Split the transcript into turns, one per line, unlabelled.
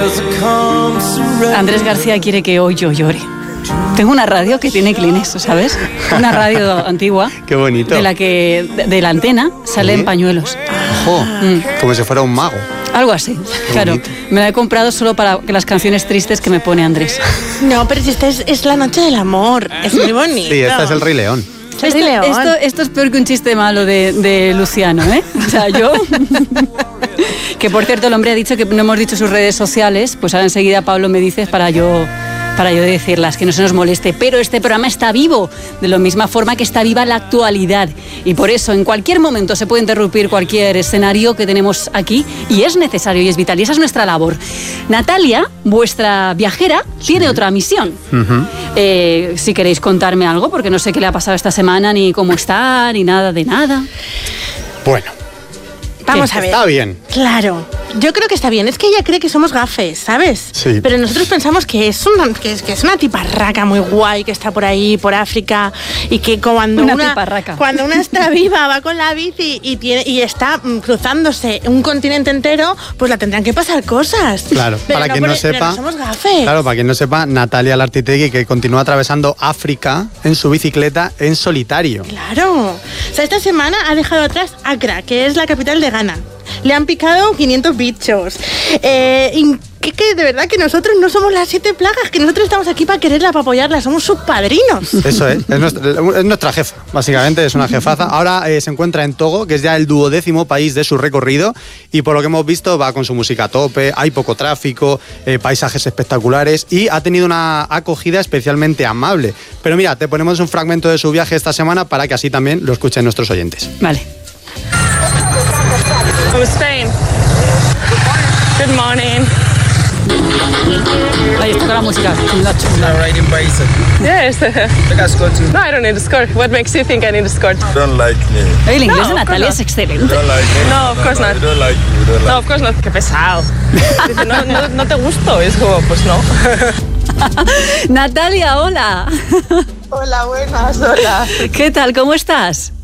Andrés García quiere que hoy yo llore. Tengo una radio que tiene Kleenex, ¿sabes? Una radio antigua.
Qué bonito.
De la que de la antena salen pañuelos.
Ojo, como si fuera un mago.
Algo así, claro.
Bonito.
Me la he comprado solo para las canciones tristes que me pone Andrés.
No, pero si esta es la noche del amor. Es muy bonito.
Sí, esta es el Rey León.
Esto es peor que un chiste malo de Luciano, ¿eh? O sea, yo... Que por cierto, el hombre ha dicho que no hemos dicho sus redes sociales, pues ahora enseguida Pablo me dices para yo decirlas, que no se nos moleste. Pero este programa está vivo, de la misma forma que está viva la actualidad. Y por eso, en cualquier momento se puede interrumpir cualquier escenario que tenemos aquí, y es necesario y es vital, y esa es nuestra labor. Natalia, vuestra viajera, tiene otra misión. Si queréis contarme algo, porque no sé qué le ha pasado esta semana, ni cómo está, ni nada de nada.
Bueno.
Vamos a ver.
Está bien.
Claro, yo creo que está bien. Es que ella cree que somos gafes, ¿sabes?
Sí.
Pero nosotros pensamos que es una tiparraca muy guay que está por ahí, por África, y que cuando una está viva, va con la bici y está cruzándose un continente entero, pues la tendrán que pasar cosas.
Claro,
pero
para quien no sepa.
Pero no somos gafes.
Claro, para quien no sepa, Natalia Lartitegui, que continúa atravesando África en su bicicleta en solitario.
Claro. O sea, esta semana ha dejado atrás Accra, que es la capital de Ghana. Le han picado 500 bichos. Que de verdad que nosotros no somos las 7 plagas, que nosotros estamos aquí para quererla, para apoyarla, somos sus padrinos.
Eso es nuestra jefa, básicamente es una jefaza. Ahora se encuentra en Togo, que es ya el 12º país de su recorrido, y por lo que hemos visto va con su música a tope, hay poco tráfico, paisajes espectaculares, y ha tenido una acogida especialmente amable. Pero mira, te ponemos un fragmento de su viaje esta semana para que así también lo escuchen nuestros oyentes.
Vale.
From Spain. Good morning.
Ahí toca la música.
Riding bicycle.
Yes.
Take a escort too.
No, I don't need a skirt. What makes you think I need a skirt?
Don't like me.
El inglés de Natalia es excelente.
Don't like me.
No, of course not.
Don't like you. Don't
No,
like
of course not. Qué pesado. Dice, no te gusto. Es como, pues no.
Natalia, hola.
Hola, buenas, hola.
¿Qué tal? ¿Cómo estás?